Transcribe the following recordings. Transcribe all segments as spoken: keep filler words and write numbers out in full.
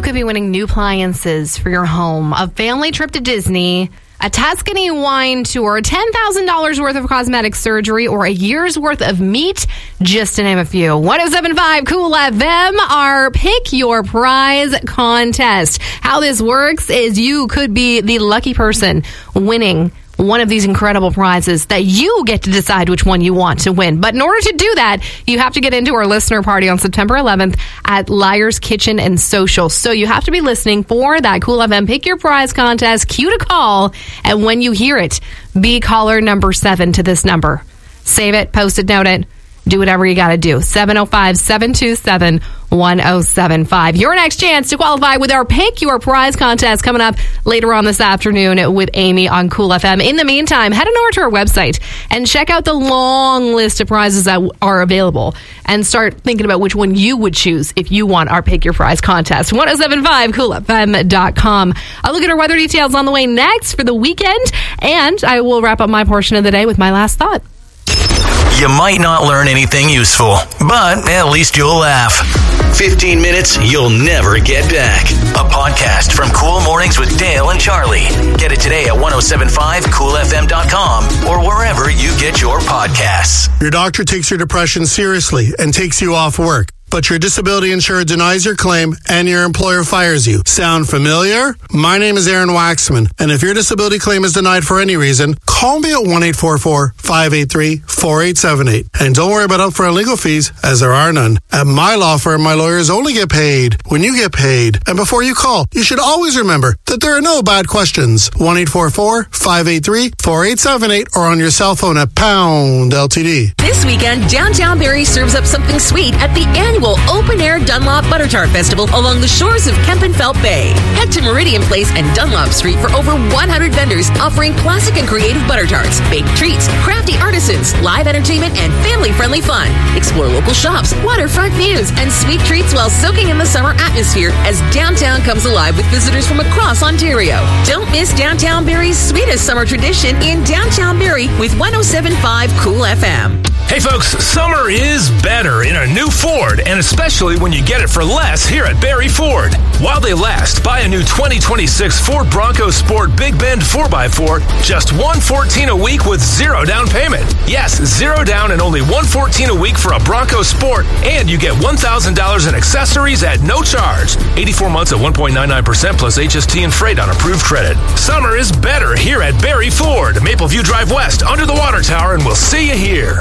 could be winning new appliances for your home, a family trip to Disney, a Tuscany wine tour, ten thousand dollars worth of cosmetic surgery, or a year's worth of meat, just to name a few. one oh seven point five Cool F M, our Pick Your Prize contest. How this works is you could be the lucky person winning one of these incredible prizes that you get to decide which one you want to win. But in order to do that, you have to get into our listener party on September eleventh at Liar's Kitchen and Social. So you have to be listening for that Cool F M Pick Your Prize contest. Cue to call, and when you hear it, be caller number seven to this number. Save it, post it, note it, do whatever you got to do. seven oh five, seven two seven, one oh seven five. Your next chance to qualify with our Pick Your Prize contest coming up later on this afternoon with Amy on Cool F M. In the meantime, head on over to our website and check out the long list of prizes that are available and start thinking about which one you would choose if you want our Pick Your Prize contest. one oh seven point five cool f m dot com. I'll look at our weather details on the way next for the weekend, and I will wrap up my portion of the day with my last thought. You might not learn anything useful, but at least you'll laugh. fifteen minutes you'll never get back. A podcast from Cool Mornings with Dale and Charlie. Get it today at ten seventy-five cool f m dot com or wherever you get your podcasts. Your doctor takes your depression seriously and takes you off work, but your disability insurer denies your claim and your employer fires you. Sound familiar? My name is Aaron Waxman, and if your disability claim is denied for any reason, call me at one eight four four, five eight three, four eight seven eight. And don't worry about upfront legal fees, as there are none. At my law firm, my lawyers only get paid when you get paid. And before you call, you should always remember that there are no bad questions. one eight four four, five eight three, four eight seven eight or on your cell phone at pound L T D. This weekend, Downtown Barrie serves up something sweet at the annual open-air Dunlop Butter Tart Festival along the shores of Kempenfelt Bay. Head to Meridian Place and Dunlop Street for over one hundred vendors offering classic and creative butter tarts, baked treats, crafty artisans, live entertainment, and family-friendly fun. Explore local shops, waterfront views, and sweet treats while soaking in the summer atmosphere as downtown comes alive with visitors from across Ontario. Don't miss Downtown Barrie's sweetest summer tradition in Downtown Barrie with one oh seven point five Cool F M. Hey folks, summer is better in a new Ford, and especially when you get it for less here at Barrie Ford. While they last, buy a new twenty twenty-six Ford Bronco Sport Big Bend four by four, just one hundred fourteen dollars a week with zero down payment. Yes, zero down and only one hundred fourteen dollars a week for a Bronco Sport, and you get one thousand dollars in accessories at no charge. eighty-four months at one point nine nine percent plus H S T and freight on approved credit. Summer is better here at Barrie Ford, Mapleview Drive West, under the water tower, and we'll see you here.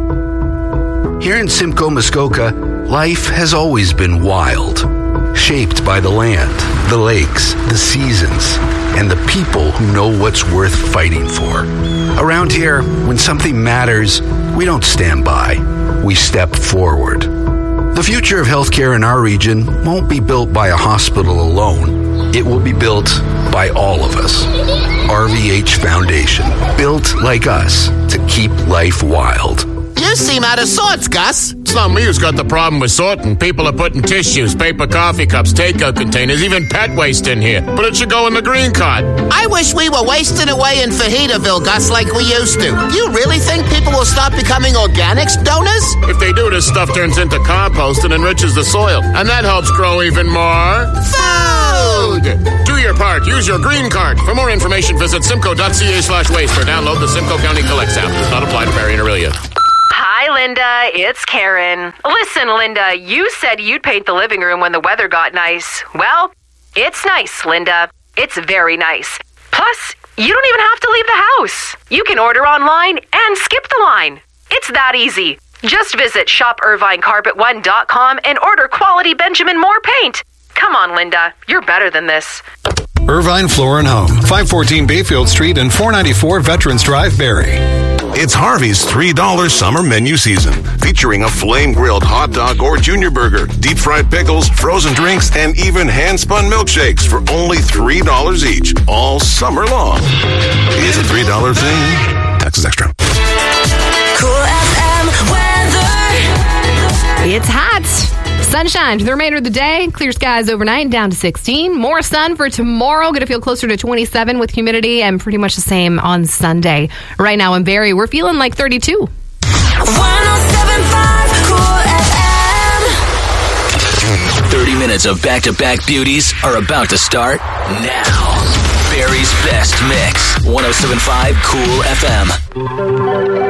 Here in Simcoe, Muskoka, life has always been wild, shaped by the land, the lakes, the seasons, and the people who know what's worth fighting for. Around here, when something matters, we don't stand by, we step forward. The future of healthcare in our region won't be built by a hospital alone. It will be built by all of us. R V H Foundation, built like us to keep life wild. You seem out of sorts, Gus. It's not me who's got the problem with sorting. People are putting tissues, paper coffee cups, takeout containers, even pet waste in here. But it should go in the green card. I wish we were wasting away in Fajitaville, Gus, like we used to. You really think people will start becoming organics donors? If they do, this stuff turns into compost and enriches the soil. And that helps grow even more food! Do your part. Use your green card. For more information, visit simcoe.ca slash waste or download the Simcoe County Collects app. Does not apply to Barrie and Aurelia. Hi, Linda. It's Karen. Listen, Linda, you said you'd paint the living room when the weather got nice. Well, it's nice, Linda. It's very nice. Plus, you don't even have to leave the house. You can order online and skip the line. It's that easy. Just visit shop irvine carpet one dot com and order quality Benjamin Moore paint. Come on, Linda. You're better than this. Irvine Floor and Home, five fourteen Bayfield Street and four ninety-four Veterans Drive, Barrie. It's Harvey's three dollar summer menu season, featuring a flame-grilled hot dog or junior burger, deep-fried pickles, frozen drinks, and even hand-spun milkshakes for only three dollars each, all summer long. It's a three dollar thing. Taxes extra. Cool F M weather. It's hot. Sunshine for the remainder of the day. Clear skies overnight, down to sixteen. More sun for tomorrow. Going to feel closer to twenty-seven with humidity, and pretty much the same on Sunday. Right now in Barrie, we're feeling like thirty-two. one oh seven point five Cool F M. thirty minutes of back-to-back beauties are about to start now. Barry's Best Mix, one oh seven point five Cool F M.